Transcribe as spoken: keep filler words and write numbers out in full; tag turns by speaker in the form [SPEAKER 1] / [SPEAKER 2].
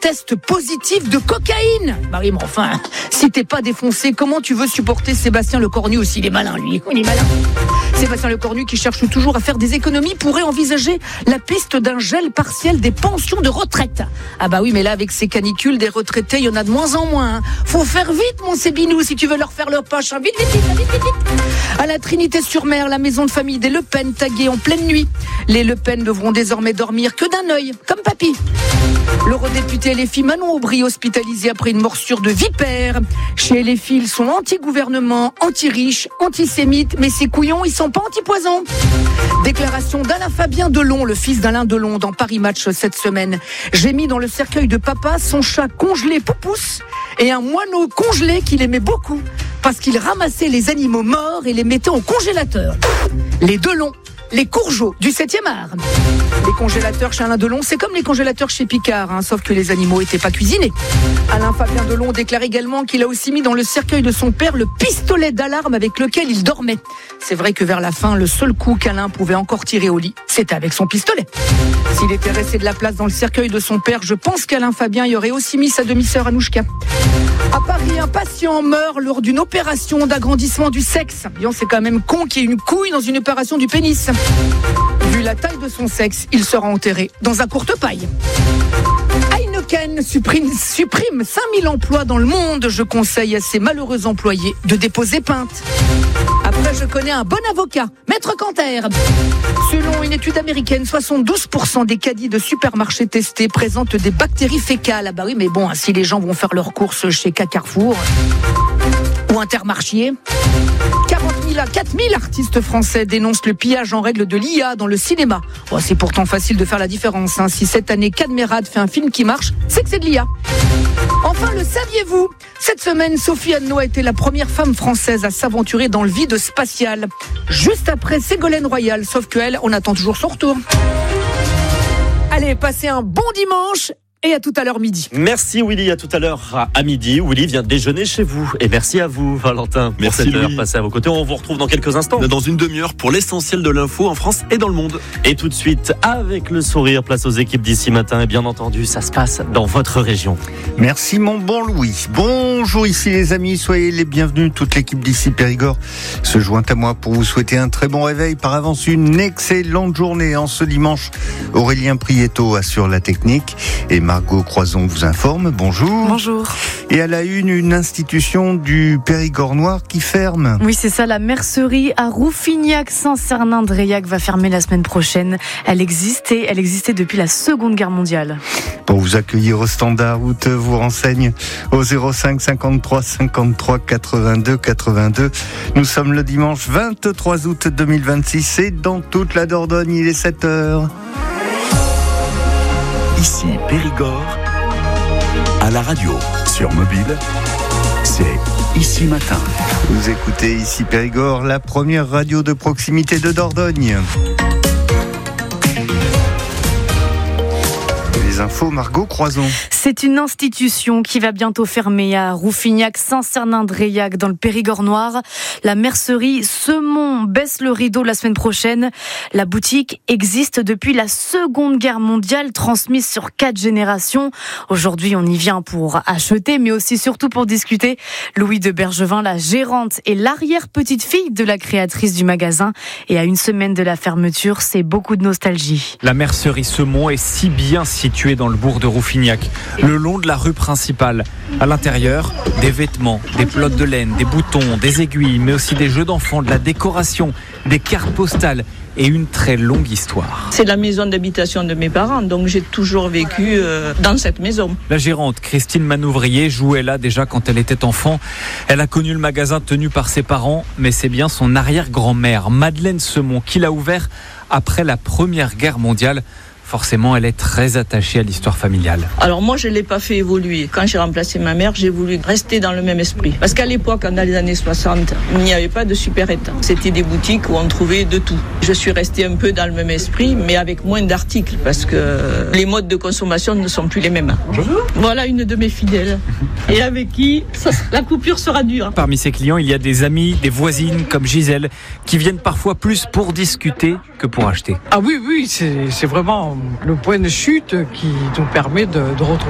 [SPEAKER 1] test positif de cocaïne. Bah oui, mais enfin, si t'es pas défoncé, comment tu veux supporter Sébastien Lecornu aussi? Il est malin, lui. Il est malin. Sébastien Lecornu, qui cherche toujours à faire des économies, pourrait envisager la piste d'un gel partiel des pensions de retraite. Ah bah oui, mais là, avec ces canicules, des retraités, il y en a de moins en moins. Faut faire vite, mon Sébinou, si tu veux leur faire leur poche. Vite, vite, vite, vite, vite, vite. À la Trinité-sur-Mer, la maison de famille des Le Pen, taguée en pleine nuit. Les Le Pen devront désormais dormir que d'un œil, comme papy. L'eurodéputé L F I Manon Aubry, hospitalisé après une morsure de vipère. Chez L F I, ils sont anti-gouvernement, anti-riches, antisémites, mais ces couillons, ils sont pas anti-poison. Déclaration d'Alain Fabien Delon, le fils d'Alain Delon, dans Paris Match cette semaine. J'ai mis dans le cercueil de papa son chat congelé Poupousse et un moineau congelé qu'il aimait beaucoup parce qu'il ramassait les animaux morts et les mettait au congélateur. Les Delon, les Courgeaux du septième art. Les congélateurs chez Alain Delon, c'est comme les congélateurs chez Picard, hein, sauf que les animaux n'étaient pas cuisinés. Alain Fabien Delon déclare également qu'il a aussi mis dans le cercueil de son père le pistolet d'alarme avec lequel il dormait. C'est vrai que vers la fin, le seul coup qu'Alain pouvait encore tirer au lit, c'était avec son pistolet. S'il était resté de la place dans le cercueil de son père, je pense qu'Alain Fabien y aurait aussi mis sa demi-sœur Anouchka. À Paris, un patient meurt lors d'une opération d'agrandissement du sexe. C'est quand même con qu'il y ait une couille dans une opération du pénis. Vu la taille de son sexe, il sera enterré dans un courte-paille. Heineken supprime, supprime cinq mille emplois dans le monde. Je conseille à ces malheureux employés de déposer plainte. Après, je connais un bon avocat, Maître Canter. Selon une étude américaine, soixante-douze pour cent des caddies de supermarchés testés présentent des bactéries fécales. Ah bah oui, mais bon, si les gens vont faire leurs courses chez Carrefour ou Intermarché. quarante mille à quatre mille artistes français dénoncent le pillage en règle de l'I A dans le cinéma. Oh, c'est pourtant facile de faire la différence. Hein. Si cette année Cadmerade fait un film qui marche, c'est que c'est de l'I A. Enfin, le saviez-vous? Cette semaine, Sophie Anneau a été la première femme française à s'aventurer dans le vide spatial. Juste après Ségolène Royal, sauf qu'elle, on attend toujours son retour. Allez, passez un bon dimanche. Et à tout à l'heure midi.
[SPEAKER 2] Merci Willy, à tout à l'heure à midi. Willy vient déjeuner chez vous. Et merci à vous Valentin.
[SPEAKER 3] Merci
[SPEAKER 2] pour cette
[SPEAKER 3] Louis.
[SPEAKER 2] heure passée à vos côtés. On vous retrouve dans quelques instants.
[SPEAKER 3] Dans une demi-heure pour l'essentiel de l'info en France et dans le monde.
[SPEAKER 2] Et tout de suite, avec le sourire, place aux équipes d'ici matin. Et bien entendu, ça se passe dans votre région.
[SPEAKER 4] Merci mon bon Louis. Bonjour ici les amis, soyez les bienvenus. Toute l'équipe d'ici Périgord se joint à moi pour vous souhaiter un très bon réveil. Par avance, une excellente journée en ce dimanche. Aurélien Prieto assure la technique et Margot Croison vous informe. Bonjour.
[SPEAKER 5] Bonjour.
[SPEAKER 4] Et à la une, une institution du Périgord noir qui ferme.
[SPEAKER 5] Oui, c'est ça, la mercerie à Rouffignac-Saint-Cernin-de-Réac va fermer la semaine prochaine. Elle existait, elle existait depuis la Seconde Guerre mondiale.
[SPEAKER 4] Pour vous accueillir au standard, route vous renseigne au zéro cinq cinquante-trois cinquante-trois quatre-vingt-deux quatre-vingt-deux. Nous sommes le dimanche vingt-trois août deux mille vingt-six et dans toute la Dordogne, il est sept heures.
[SPEAKER 6] Ici Périgord, à la radio, sur mobile, c'est Ici Matin.
[SPEAKER 4] Vous écoutez Ici Périgord, la première radio de proximité de Dordogne. Les infos, Margot Croison.
[SPEAKER 5] C'est une institution qui va bientôt fermer à Rouffignac-Saint-Cernin-de-Réac dans le Périgord noir. La mercerie Semon baisse le rideau la semaine prochaine. La boutique existe depuis la Seconde Guerre mondiale, transmise sur quatre générations. Aujourd'hui, on y vient pour acheter, mais aussi surtout pour discuter. Louis de Bergevin, la gérante et l'arrière-petite-fille de la créatrice du magasin. Et à une semaine de la fermeture, c'est beaucoup de nostalgie.
[SPEAKER 7] La mercerie Semon est si bien située dans le bourg de Rouffignac, le long de la rue principale. À l'intérieur, des vêtements, des pelotes de laine, des boutons, des aiguilles, mais aussi des jeux d'enfants, de la décoration, des cartes postales et une très longue histoire.
[SPEAKER 8] C'est la maison d'habitation de mes parents, donc j'ai toujours vécu euh, dans cette maison.
[SPEAKER 7] La gérante, Christine Manouvrier, jouait là déjà quand elle était enfant. Elle a connu le magasin tenu par ses parents, mais c'est bien son arrière-grand-mère, Madeleine Semon, qui l'a ouvert après la Première Guerre mondiale. Forcément, elle est très attachée à l'histoire familiale.
[SPEAKER 8] Alors moi, je ne l'ai pas fait évoluer. Quand j'ai remplacé ma mère, j'ai voulu rester dans le même esprit. Parce qu'à l'époque, dans les années soixante, il n'y avait pas de supérette. C'était des boutiques où on trouvait de tout. Je suis restée un peu dans le même esprit, mais avec moins d'articles, parce que les modes de consommation ne sont plus les mêmes. Bonjour. Voilà une de mes fidèles. Et avec qui ça, la coupure sera dure.
[SPEAKER 7] Parmi ses clients, il y a des amis, des voisines comme Gisèle, qui viennent parfois plus pour discuter que pour acheter.
[SPEAKER 9] Ah oui, oui, c'est, c'est vraiment le point de chute qui nous permet de, de retrouver